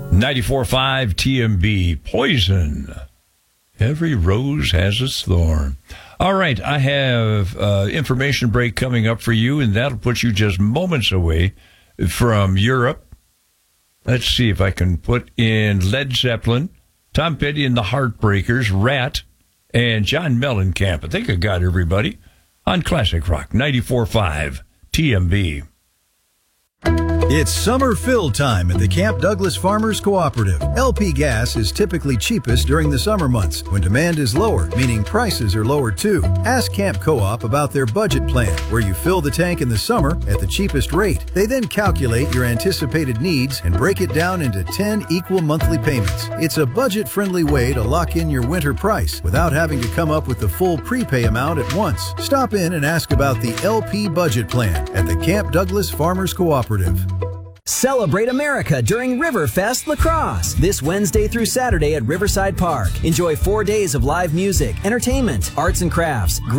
94.5 TMB. Poison. Every rose has its thorn. All right, I have information break coming up for you, and that'll put you just moments away from Europe. Let's see if I can put in Led Zeppelin, Tom Petty and the Heartbreakers, Rat, and John Mellencamp. I think I got everybody on Classic Rock 94.5 TMB. It's summer fill time at the Camp Douglas Farmers Cooperative. LP gas is typically cheapest during the summer months when demand is lower, meaning prices are lower too. Ask Camp Co-op about their budget plan, where you fill the tank in the summer at the cheapest rate. They then calculate your anticipated needs and break it down into 10 equal monthly payments. It's a budget-friendly way to lock in your winter price without having to come up with the full prepay amount at once. Stop in and ask about the LP budget plan at the Camp Douglas Farmers Cooperative. Celebrate America during Riverfest Lacrosse this Wednesday through Saturday at Riverside Park. Enjoy 4 days of live music, entertainment, arts and crafts,